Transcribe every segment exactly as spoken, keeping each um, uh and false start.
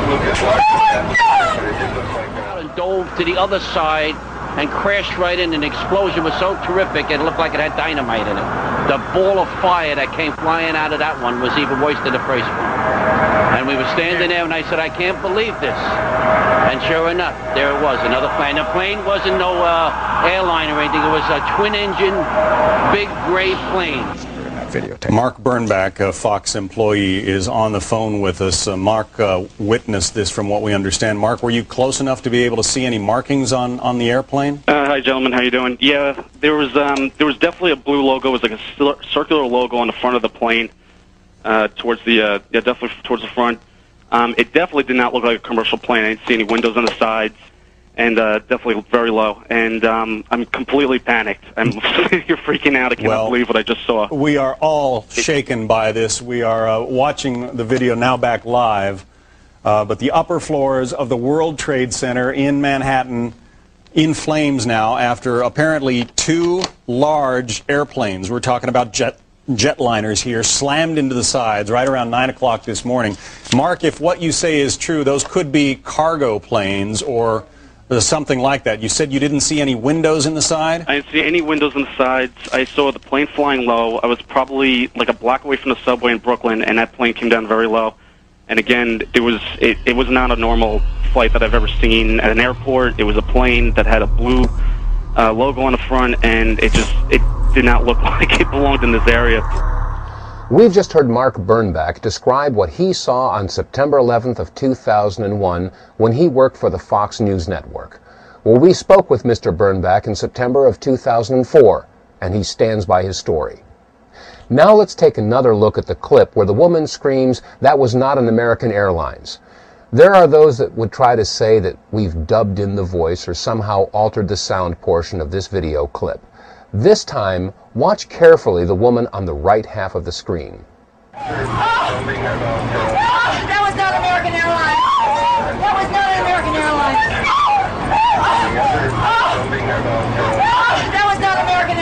And dove to the other side and crashed right in. An explosion was so terrific it looked like it had dynamite in it. The ball of fire that came flying out of that one was even worse than the first one. And we were standing there and I said, I can't believe this. And sure enough, there it was, another plane. The plane wasn't no uh, airline or anything. It was a twin-engine, big gray plane. Videotape. Mark Bernbach, a Fox employee, is on the phone with us. Uh, Mark uh, witnessed this from what we understand. Mark, were you close enough to be able to see any markings on, on the airplane? Uh, hi, gentlemen. How you doing? Yeah, there was um, there was definitely a blue logo. It was like a circular logo on the front of the plane, uh, towards the uh, yeah, definitely towards the front. Um, it definitely did not look like a commercial plane. I didn't see any windows on the sides. And uh, definitely very low. And um, I'm completely panicked. I'm You're freaking out. I cannot well, believe what I just saw. We are all shaken by this. We are uh, watching the video now back live. Uh, but the upper floors of the World Trade Center in Manhattan in flames now after apparently two large airplanes, we're talking about jet jetliners here, slammed into the sides right around nine o'clock this morning. Mark, if what you say is true, those could be cargo planes or something like that. You said you didn't see any windows in the side? I didn't see any windows in the sides. I saw the plane flying low. I was probably like a block away from the subway in Brooklyn, and that plane came down very low. And again, it was it, it was not a normal flight that I've ever seen at an airport. It was a plane that had a blue uh, logo on the front, and it just it did not look like it belonged in this area. We've just heard Mark Bernbach describe what he saw on September eleventh of two thousand one when he worked for the Fox News Network. Well, we spoke with Mister Bernbach in September of two thousand four, and he stands by his story. Now let's take another look at the clip where the woman screams, "That was not an American Airlines." There are those that would try to say that we've dubbed in the voice or somehow altered the sound portion of this video clip. This time, watch carefully the woman on the right half of the screen. Oh! That was not American Airlines! That was not an American Airlines! Oh! That was not American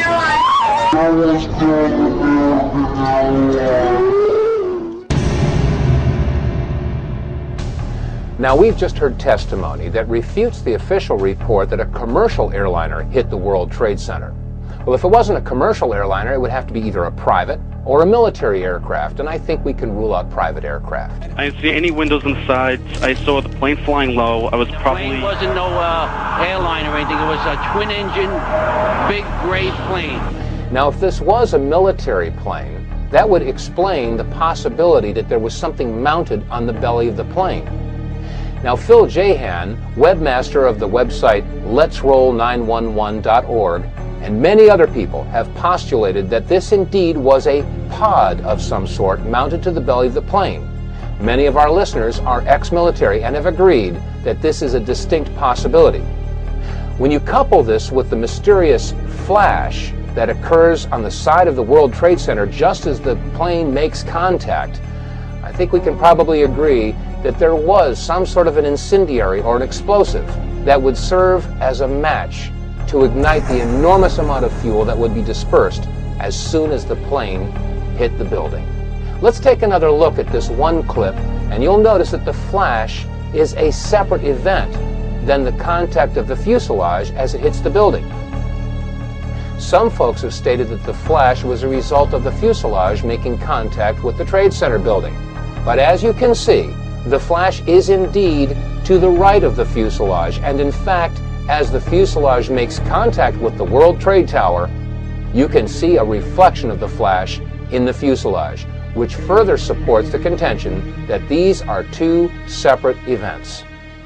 Airlines! Now, we've just heard testimony that refutes the official report that a commercial airliner hit the World Trade Center. Well, if it wasn't a commercial airliner, it would have to be either a private or a military aircraft, and I think we can rule out private aircraft. I didn't see any windows on the sides. I saw the plane flying low. I was probably... The plane wasn't no uh, airline or anything. It was a twin-engine, big gray plane. Now, if this was a military plane, that would explain the possibility that there was something mounted on the belly of the plane. Now, Phil Jahan, webmaster of the website lets roll nine one one dot org, and many other people have postulated that this indeed was a pod of some sort mounted to the belly of the plane. Many of our listeners are ex-military and have agreed that this is a distinct possibility. When you couple this with the mysterious flash that occurs on the side of the World Trade Center just as the plane makes contact, I think we can probably agree that there was some sort of an incendiary or an explosive that would serve as a match to ignite the enormous amount of fuel that would be dispersed as soon as the plane hit the building. Let's take another look at this one clip, and you'll notice that the flash is a separate event than the contact of the fuselage as it hits the building. Some folks have stated that the flash was a result of the fuselage making contact with the Trade Center building. But as you can see, the flash is indeed to the right of the fuselage, and in fact, as the fuselage makes contact with the World Trade Tower, you can see a reflection of the flash in the fuselage, which further supports the contention that these are two separate events.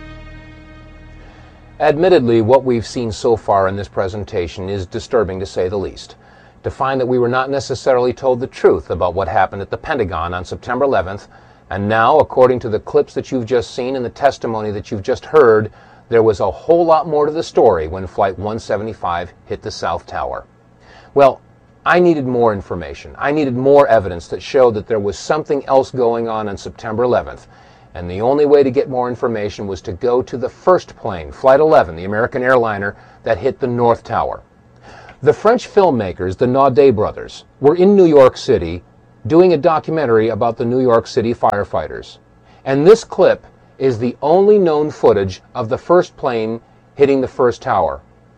Admittedly, what we've seen so far in this presentation is disturbing to say the least. To find that we were not necessarily told the truth about what happened at the Pentagon on September eleventh, and now, according to the clips that you've just seen and the testimony that you've just heard, there was a whole lot more to the story when Flight one seventy-five hit the South Tower. Well, I needed more information. I needed more evidence that showed that there was something else going on on September eleventh. And the only way to get more information was to go to the first plane, Flight eleven, the American airliner that hit the North Tower. The French filmmakers, the Naudet brothers, were in New York City doing a documentary about the New York City firefighters. And this clip is the only known footage of the first plane hitting the first tower.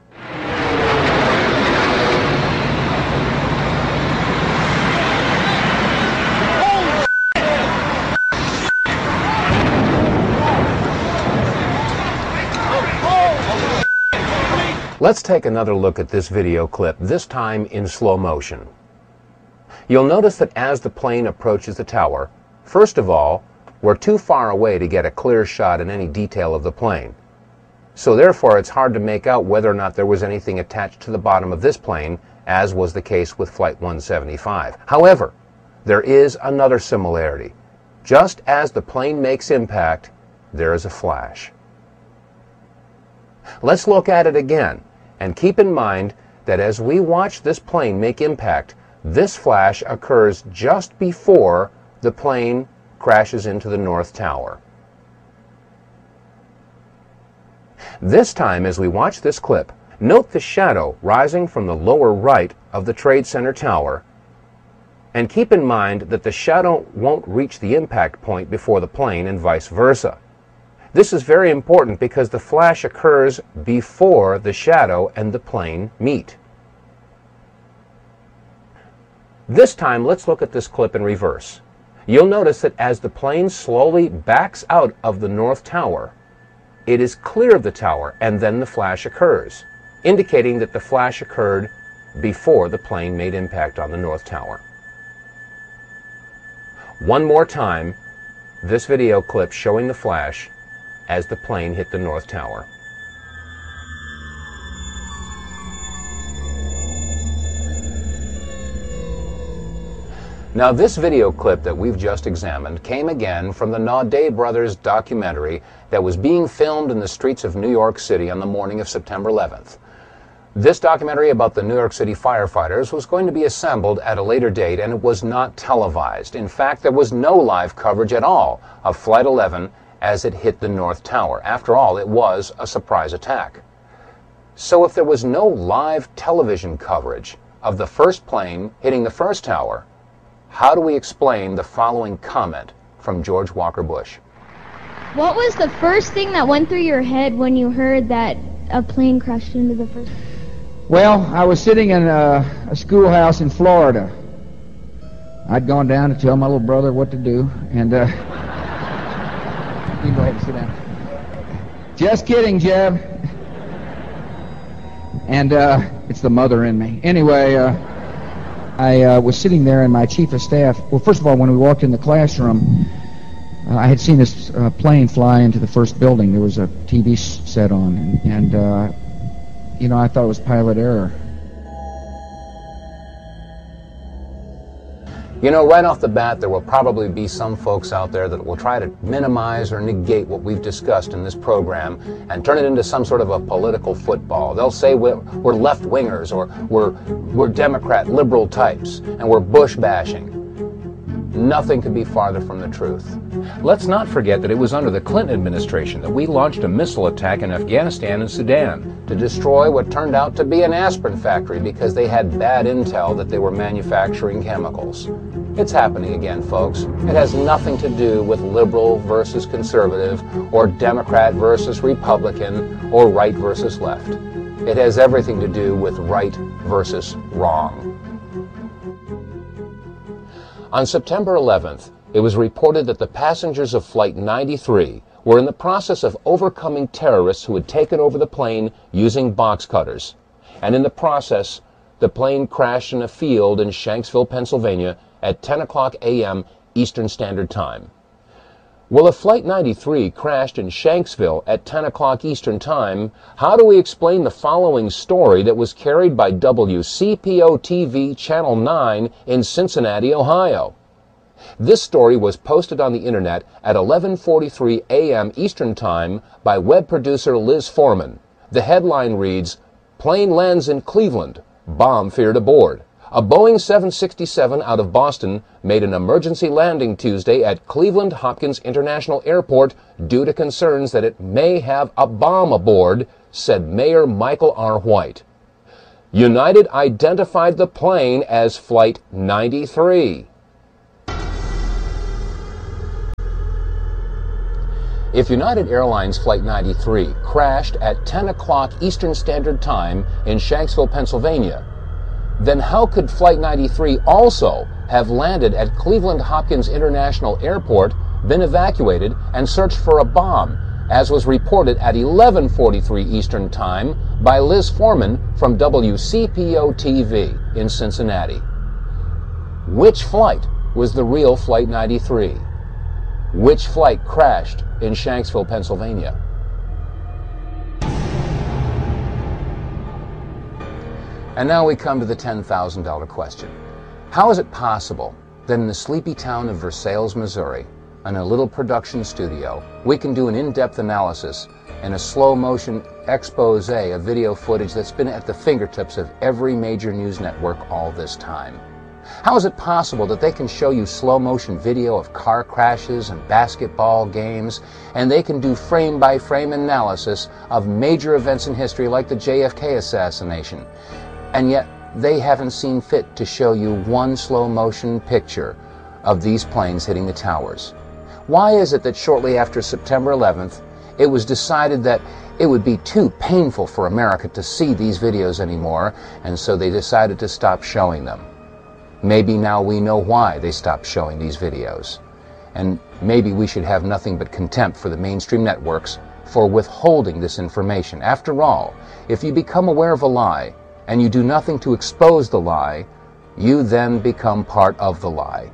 Let's take another look at this video clip, this time in slow motion. You'll notice that as the plane approaches the tower, first of all, we're too far away to get a clear shot in any detail of the plane. So therefore, it's hard to make out whether or not there was anything attached to the bottom of this plane, as was the case with Flight one seventy-five. However, there is another similarity. Just as the plane makes impact, there is a flash. Let's look at it again, and keep in mind that as we watch this plane make impact, this flash occurs just before the plane crashes into the North Tower. This time, as we watch this clip, note the shadow rising from the lower right of the Trade Center tower, and keep in mind that the shadow won't reach the impact point before the plane and vice versa. This is very important because the flash occurs before the shadow and the plane meet. This time, let's look at this clip in reverse. You'll notice that as the plane slowly backs out of the North Tower, it is clear of the tower, and then the flash occurs, indicating that the flash occurred before the plane made impact on the North Tower. One more time, this video clip showing the flash as the plane hit the North Tower. Now, this video clip that we've just examined came again from the Naudet Brothers documentary that was being filmed in the streets of New York City on the morning of September eleventh. This documentary about the New York City firefighters was going to be assembled at a later date, and it was not televised. In fact, there was no live coverage at all of Flight eleven as it hit the North Tower. After all, it was a surprise attack. So if there was no live television coverage of the first plane hitting the first tower, how do we explain the following comment from George Walker Bush? What was the first thing that went through your head when you heard that a plane crashed into the first? Well, I was sitting in a, a schoolhouse in Florida. I'd gone down to tell my little brother what to do, and uh, you go ahead and sit down. Just kidding, Jeb. And uh, it's the mother in me. Anyway, uh, I uh, was sitting there, and my chief of staff, well, first of all, when we walked in the classroom, uh, I had seen this uh, plane fly into the first building. There was a T V set on, and, and uh, you know, I thought it was pilot error. You know, right off the bat, there will probably be some folks out there that will try to minimize or negate what we've discussed in this program and turn it into some sort of a political football. They'll say we're, we're left-wingers, or we're, we're Democrat liberal types, and we're Bush bashing. Nothing could be farther from the truth. Let's not forget that it was under the Clinton administration that we launched a missile attack in Afghanistan and Sudan to destroy what turned out to be an aspirin factory because they had bad intel that they were manufacturing chemicals. It's happening again, folks. It has nothing to do with liberal versus conservative, or Democrat versus Republican, or right versus left. It has everything to do with right versus wrong. On September eleventh, it was reported that the passengers of Flight ninety-three were in the process of overcoming terrorists who had taken over the plane using box cutters. And in the process, the plane crashed in a field in Shanksville, Pennsylvania at ten o'clock a m Eastern Standard Time. Well, if Flight ninety-three crashed in Shanksville at ten o'clock Eastern Time, how do we explain the following story that was carried by W C P O T V Channel nine in Cincinnati, Ohio? This story was posted on the internet at eleven forty-three a m Eastern Time by web producer Liz Foreman. The headline reads, "Plane lands in Cleveland, bomb feared aboard." A Boeing seven sixty-seven out of Boston made an emergency landing Tuesday at Cleveland Hopkins International Airport due to concerns that it may have a bomb aboard, said Mayor Michael R. White. United identified the plane as Flight ninety-three. If United Airlines Flight ninety-three crashed at ten o'clock Eastern Standard Time in Shanksville, Pennsylvania, then how could Flight ninety-three also have landed at Cleveland Hopkins International Airport, been evacuated, and searched for a bomb, as was reported at eleven forty-three Eastern Time by Liz Foreman from W C P O T V in Cincinnati? Which flight was the real Flight ninety-three? Which flight crashed in Shanksville, Pennsylvania? And now we come to the ten thousand dollar question. How is it possible that in the sleepy town of Versailles, Missouri, in a little production studio, we can do an in-depth analysis and a slow-motion expose of video footage that's been at the fingertips of every major news network all this time? How is it possible that they can show you slow-motion video of car crashes and basketball games, and they can do frame-by-frame analysis of major events in history like the J F K assassination, and yet they haven't seen fit to show you one slow-motion picture of these planes hitting the towers? Why is it that shortly after September eleventh, it was decided that it would be too painful for America to see these videos anymore, and so they decided to stop showing them? Maybe now we know why they stopped showing these videos. And maybe we should have nothing but contempt for the mainstream networks for withholding this information. After all, if you become aware of a lie and you do nothing to expose the lie, you then become part of the lie.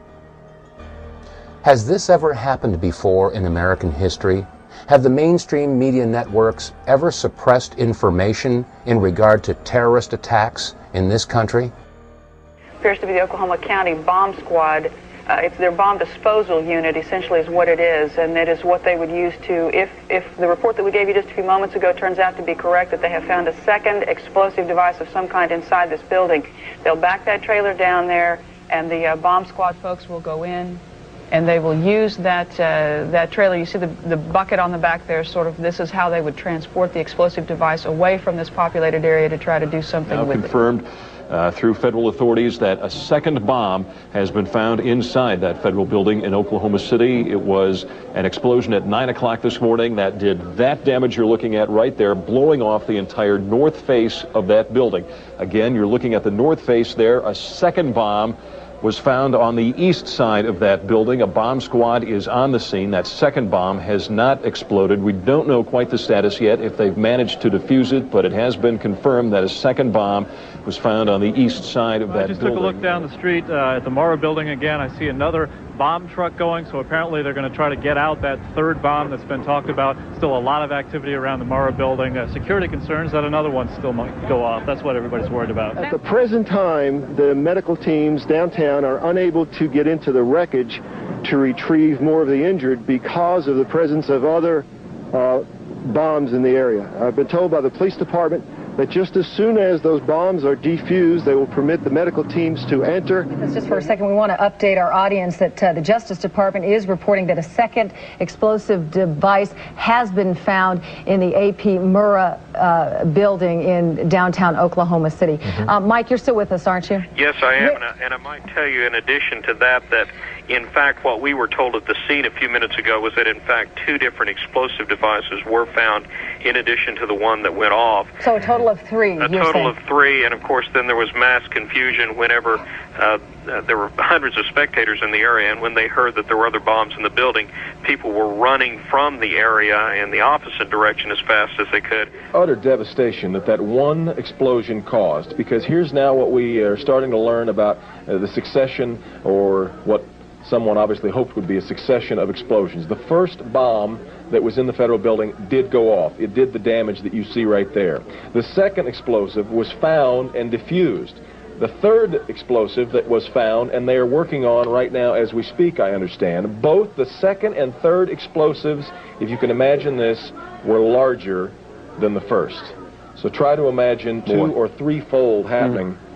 Has this ever happened before in American history? Have the mainstream media networks ever suppressed information in regard to terrorist attacks in this country? Appears to be the Oklahoma County Bomb Squad. Uh, it's their bomb disposal unit, essentially, is what it is, and it is what they would use to, if, if the report that we gave you just a few moments ago turns out to be correct, that they have found a second explosive device of some kind inside this building. They'll back that trailer down there, and the uh, bomb squad folks will go in, and they will use that uh, that trailer. You see the, the bucket on the back there, sort of, this is how they would transport the explosive device away from this populated area to try to do something now with confirmed. it. Uh, through federal authorities that a second bomb has been found inside that federal building in Oklahoma City. It was an explosion at nine o'clock this morning that did that damage you're looking at right there, blowing off the entire north face of that building. Again, you're looking at the north face there. A second bomb was found on the east side of that building. A bomb squad is on the scene. That second bomb has not exploded. We don't know quite the status yet, if they've managed to defuse it, but it has been confirmed that a second bomb was found on the east side of that I just building. took a look down the street uh, at the Morrow building again. I see another bomb truck going, so apparently they're going to try to get out that third bomb that's been talked about. Still a lot of activity around the Morrow building. Uh, security concerns that another one still might go off. That's what everybody's worried about. At the present time, the medical teams downtown are unable to get into the wreckage to retrieve more of the injured because of the presence of other uh, bombs in the area. I've been told by the police department that just as soon as those bombs are defused, they will permit the medical teams to enter. Just for a second, we want to update our audience that uh, the Justice Department is reporting that a second explosive device has been found in the A P Murrah uh, building in downtown Oklahoma City. Mm-hmm. uh, Mike, you're still with us, aren't you? Yes, I am, and I, and I might tell you in addition to that that in fact what we were told at the scene a few minutes ago was that in fact two different explosive devices were found in addition to the one that went off. So a total of three. A total of three, and of course then there was mass confusion whenever uh, uh, there were hundreds of spectators in the area, and when they heard that there were other bombs in the building, people were running from the area in the opposite direction as fast as they could. Utter devastation that that one explosion caused, because here's now what we are starting to learn about uh, the succession, or what someone obviously hoped would be a succession of explosions. The first bomb that was in the federal building did go off. It did the damage that you see right there. The second explosive was found and diffused. The third explosive that was found, and they are working on right now as we speak, I understand, both the second and third explosives, if you can imagine this, were larger than the first. So try to imagine two Boy. or three-fold happening. Mm.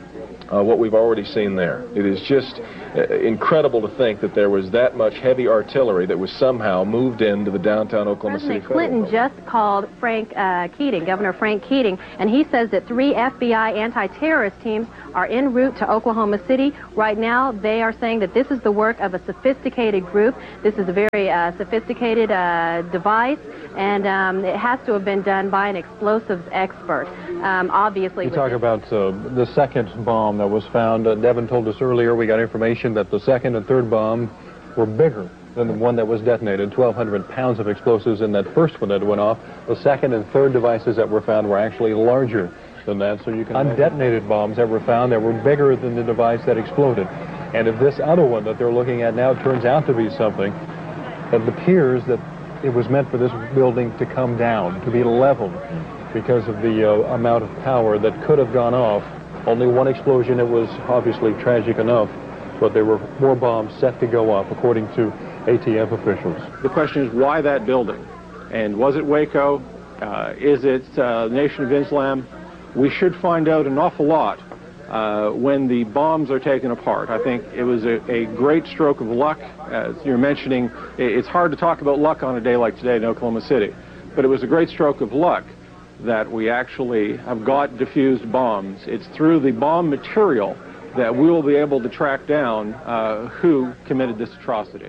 uh, what we've already seen there. It is just uh, incredible to think that there was that much heavy artillery that was somehow moved into the downtown Oklahoma City. President Clinton just called Frank uh, Keating, Governor Frank Keating, and he says that three F B I anti-terrorist teams are en route to Oklahoma City. Right now, they are saying that this is the work of a sophisticated group. This is a very uh, sophisticated uh, device, and um, it has to have been done by an explosives expert. Um, obviously, we talk about uh, the second bomb that was found. Uh, Devin told us earlier we got information that the second and third bomb were bigger than the one that was detonated. twelve hundred pounds of explosives in that first one that went off. The second and third devices that were found were actually larger than that. So you can undetonated bombs that were found that were bigger than the device that exploded. And if this other one that they're looking at now turns out to be something, it appears that it was meant for this building to come down, to be leveled, because of the uh, amount of power that could have gone off. Only one explosion, it was obviously tragic enough, but there were more bombs set to go off, according to A T F officials. The question is, why that building? And was it Waco? Uh, is it uh, Nation of Islam? We should find out an awful lot uh, when the bombs are taken apart. I think it was a, a great stroke of luck. As you're mentioning, it's hard to talk about luck on a day like today in Oklahoma City, but it was a great stroke of luck that we actually have got diffused bombs. It's through the bomb material that we will be able to track down uh, who committed this atrocity.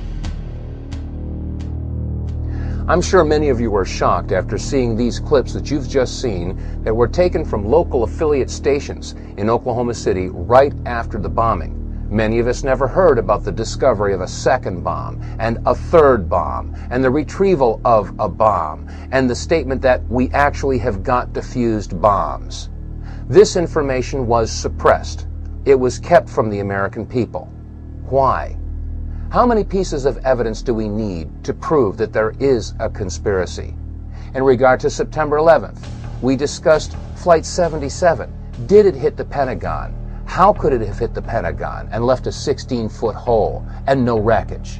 I'm sure many of you were shocked after seeing these clips that you've just seen that were taken from local affiliate stations in Oklahoma City right after the bombing. Many of us never heard about the discovery of a second bomb and a third bomb and the retrieval of a bomb and the statement that we actually have got diffused bombs. This information was suppressed. It was kept from the American people. Why? How many pieces of evidence do we need to prove that there is a conspiracy? In regard to September eleventh, we discussed Flight seventy-seven. Did it hit the Pentagon? How could it have hit the Pentagon and left a sixteen foot hole and no wreckage?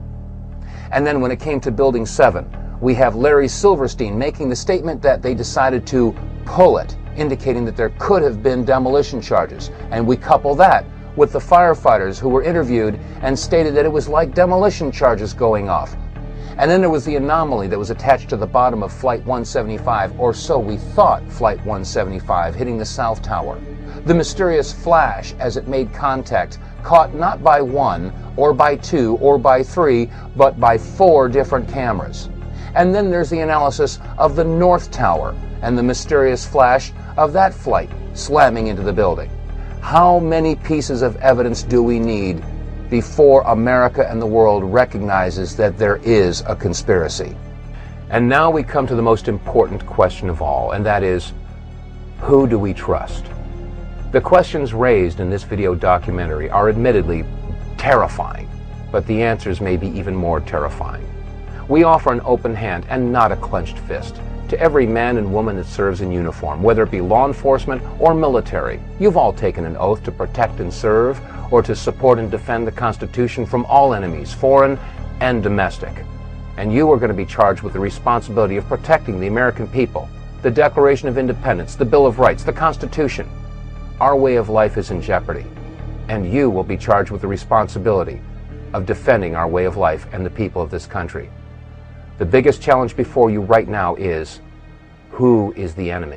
And then when it came to Building seven, we have Larry Silverstein making the statement that they decided to pull it, indicating that there could have been demolition charges. And we couple that with the firefighters who were interviewed and stated that it was like demolition charges going off. And then there was the anomaly that was attached to the bottom of Flight one seventy-five, or so we thought Flight one seventy-five, hitting the South Tower. The mysterious flash as it made contact, caught not by one, or by two, or by three, but by four different cameras. And then there's the analysis of the North Tower and the mysterious flash of that flight slamming into the building. How many pieces of evidence do we need before America and the world recognizes that there is a conspiracy? And now we come to the most important question of all, and that is, who do we trust? The questions raised in this video documentary are admittedly terrifying, but the answers may be even more terrifying. We offer an open hand and not a clenched fist to every man and woman that serves in uniform, whether it be law enforcement or military. You've all taken an oath to protect and serve, or to support and defend the Constitution from all enemies, foreign and domestic. And you are going to be charged with the responsibility of protecting the American people, the Declaration of Independence, the Bill of Rights, the Constitution. Our way of life is in jeopardy, and you will be charged with the responsibility of defending our way of life and the people of this country. The biggest challenge before you right now is, who is the enemy?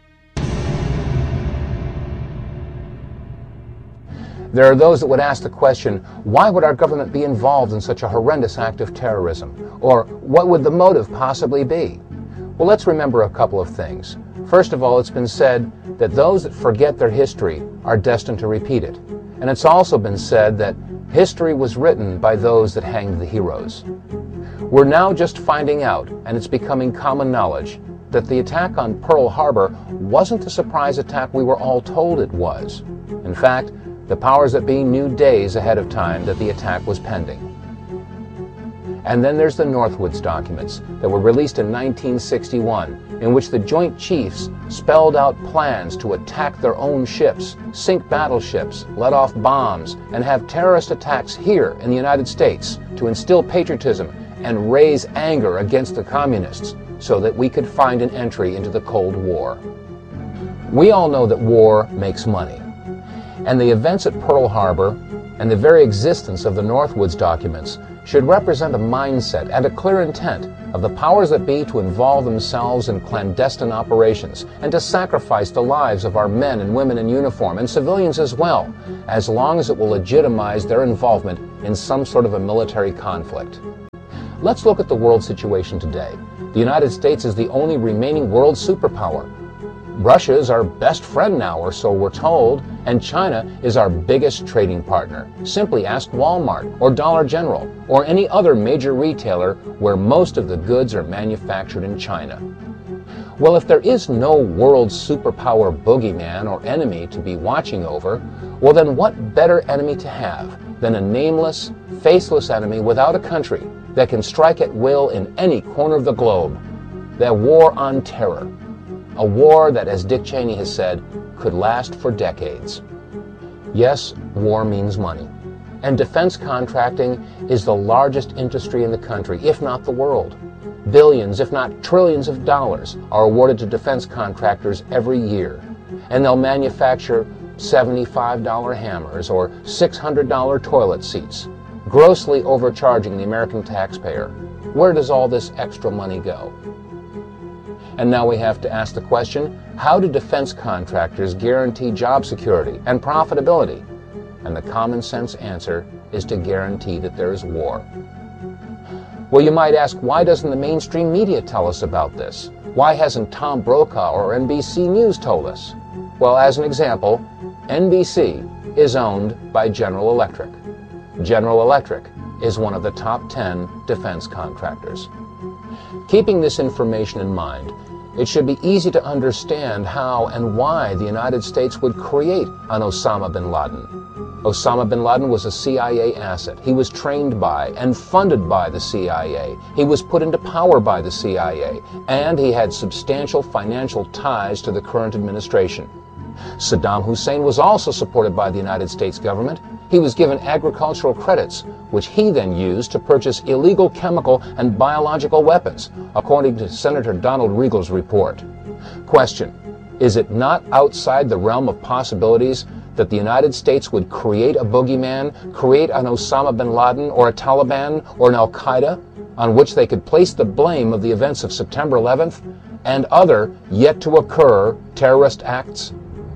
There are those that would ask the question, why would our government be involved in such a horrendous act of terrorism? Or what would the motive possibly be? Well, let's remember a couple of things. First of all, it's been said that those that forget their history are destined to repeat it. And it's also been said that history was written by those that hanged the heroes. We're now just finding out, and it's becoming common knowledge, that the attack on Pearl Harbor wasn't the surprise attack we were all told it was. In fact, the powers that be knew days ahead of time that the attack was pending. And then there's the Northwoods documents that were released in nineteen sixty-one, in which the Joint Chiefs spelled out plans to attack their own ships, sink battleships, let off bombs, and have terrorist attacks here in the United States to instill patriotism and raise anger against the communists so that we could find an entry into the Cold War. We all know that war makes money. And the events at Pearl Harbor and the very existence of the Northwoods documents should represent a mindset and a clear intent of the powers that be to involve themselves in clandestine operations and to sacrifice the lives of our men and women in uniform and civilians as well, as long as it will legitimize their involvement in some sort of a military conflict. Let's look at the world situation today. The United States is the only remaining world superpower. Russia is our best friend now, or so we're told, and China is our biggest trading partner. Simply ask Walmart or Dollar General or any other major retailer where most of the goods are manufactured in China. Well, if there is no world superpower boogeyman or enemy to be watching over, well then what better enemy to have than a nameless, faceless enemy without a country that can strike at will in any corner of the globe? The war on terror. A war that, as Dick Cheney has said, could last for decades. Yes, war means money. And defense contracting is the largest industry in the country, if not the world. Billions, if not trillions of dollars are awarded to defense contractors every year. And they'll manufacture seventy-five dollar hammers or six hundred dollar toilet seats, grossly overcharging the American taxpayer. Where does all this extra money go? And now we have to ask the question, how do defense contractors guarantee job security and profitability? And the common sense answer is to guarantee that there is war. Well, you might ask, why doesn't the mainstream media tell us about this? Why hasn't Tom Brokaw or N B C News told us? Well, as an example, N B C is owned by General Electric. General Electric is one of the top ten defense contractors. Keeping this information in mind, it should be easy to understand how and why the United States would create an Osama bin Laden. Osama bin Laden was a C I A asset. He was trained by and funded by the C I A. He was put into power by the C I A, and he had substantial financial ties to the current administration. Saddam Hussein was also supported by the United States government. He was given agricultural credits, which he then used to purchase illegal chemical and biological weapons, according to Senator Donald Riegel's report. Question: is it not outside the realm of possibilities that the United States would create a boogeyman, create an Osama bin Laden or a Taliban or an Al-Qaeda, on which they could place the blame of the events of September eleventh and other yet-to-occur terrorist acts?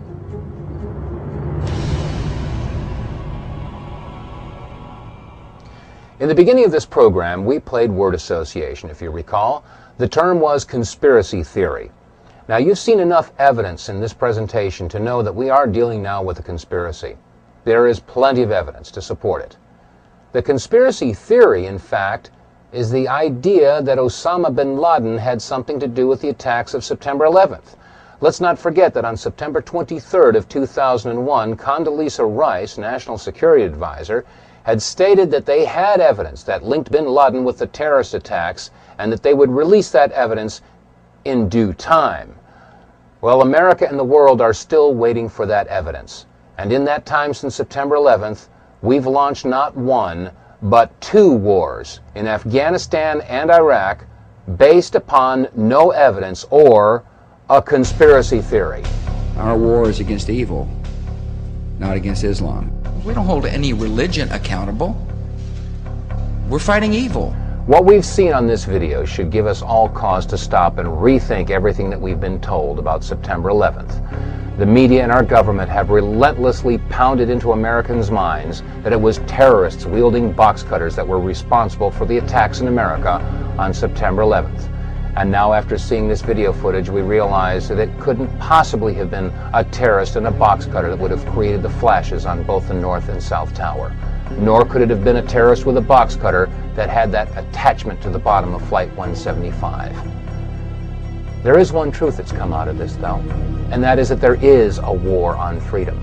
In the beginning of this program, we played word association, if you recall. The term was conspiracy theory. Now, you've seen enough evidence in this presentation to know that we are dealing now with a conspiracy. There is plenty of evidence to support it. The conspiracy theory, in fact, is the idea that Osama bin Laden had something to do with the attacks of September eleventh. Let's not forget that on September twenty-third of two thousand one, Condoleezza Rice, National Security Advisor, had stated that they had evidence that linked bin Laden with the terrorist attacks and that they would release that evidence in due time. Well, America and the world are still waiting for that evidence. And in that time since September eleventh, we've launched not one, but two wars in Afghanistan and Iraq based upon no evidence or a conspiracy theory. Our war is against evil, not against Islam. We don't hold any religion accountable. We're fighting evil. What we've seen on this video should give us all cause to stop and rethink everything that we've been told about September eleventh. The media and our government have relentlessly pounded into Americans' minds that it was terrorists wielding box cutters that were responsible for the attacks in America on September eleventh. And now, after seeing this video footage, we realize that it couldn't possibly have been a terrorist in a box cutter that would have created the flashes on both the North and South Tower. Nor could it have been a terrorist with a box cutter that had that attachment to the bottom of Flight one seventy-five. There is one truth that's come out of this, though, and that is that there is a war on freedom.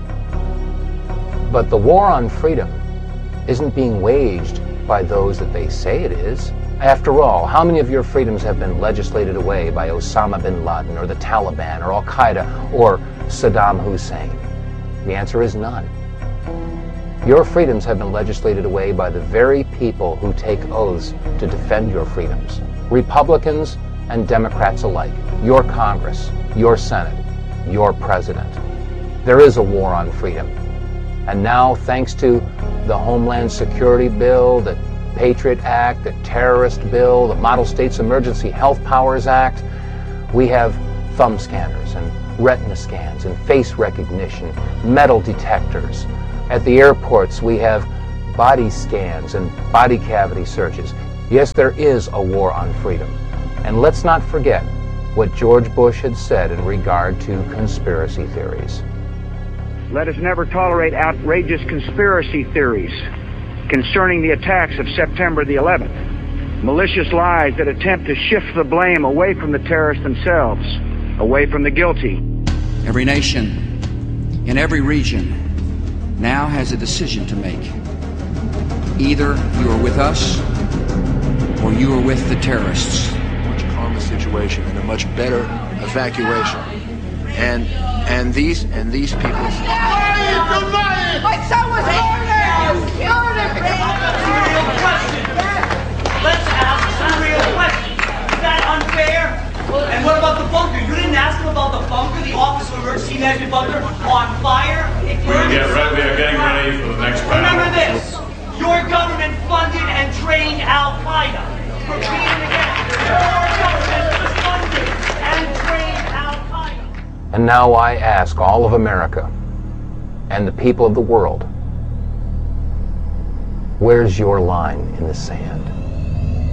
But the war on freedom isn't being waged by those that they say it is. After all, how many of your freedoms have been legislated away by Osama bin Laden or the Taliban or Al-Qaeda or Saddam Hussein? The answer is none. Your freedoms have been legislated away by the very people who take oaths to defend your freedoms. Republicans and Democrats alike. Your Congress, your Senate, your President. There is a war on freedom. And now, thanks to the Homeland Security Bill, the Patriot Act, the Terrorist Bill, the Model States Emergency Health Powers Act, we have thumb scanners and retina scans and face recognition, metal detectors. At the airports, we have body scans and body cavity searches. Yes, there is a war on freedom. And let's not forget what George Bush had said in regard to conspiracy theories. Let us never tolerate outrageous conspiracy theories concerning the attacks of September the eleventh. Malicious lies that attempt to shift the blame away from the terrorists themselves, away from the guilty. Every nation in every region now has a decision to make. Either you are with us or you are with the terrorists. A much calmer situation and a much better evacuation. And and these and these people. My son was murdered! You killed him! Real question. Let's ask some real questions. Is that unfair? And what about the bunker? You didn't ask him about the bunker, the Office of Emergency Management bunker on fire. We're, get ready, we are getting ready for the next panel. Remember this. Your government funded and trained Al-Qaeda. Repeat it again. Your government funded and trained Al-Qaeda. And now I ask all of America and the people of the world, where's your line in the sand?